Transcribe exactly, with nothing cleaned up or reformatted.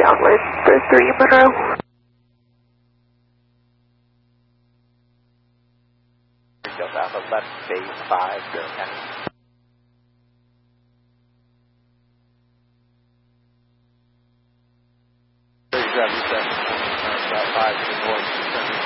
downwind for three Monroe. Delta Alpha left base five, zero ten. Thirty-seven, seven, five to the north.